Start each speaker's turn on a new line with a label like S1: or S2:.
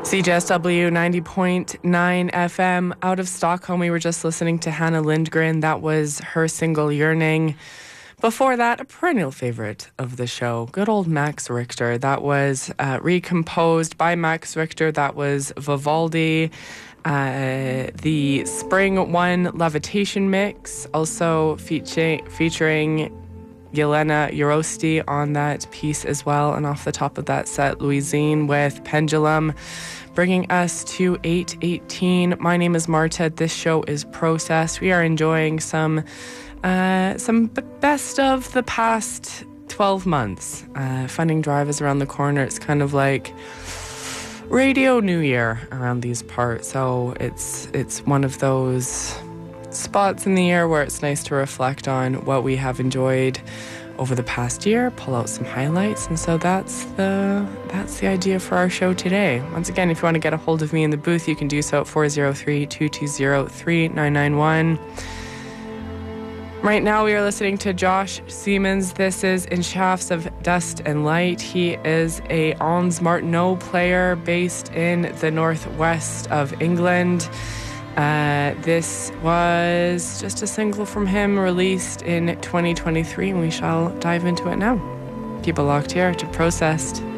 S1: CJSW 90.9 FM. Out of Stockholm, we were just listening to Hannah Lindgren. That was her single, Yearning. Before that, a perennial favorite of the show, good old Max Richter. That was recomposed by Max Richter. That was Vivaldi. The Spring One Levitation mix, also featuring Yelena Yorosti on that piece as well. And off the top of that set, Louisine with Pendulum, bringing us to 8:18. My name is Marta. This show is Process. We are enjoying some best of the past 12 months. Funding Drive is around the corner. It's kind of like Radio New Year around these parts. So it's one of those spots in the year where it's nice to reflect on what we have enjoyed over the past year, pull out some highlights, and so that's the idea for our show today. Once again, if you want to get a hold of me in the booth, you can do so at 403-220-3991. Right now we are listening to Josh Siemens. This is In Shafts of Dust and Light. He is a Ons Martineau player based in the northwest of England. This was just a single from him released in 2023, and we shall dive into it now. Keep it locked here to Processed.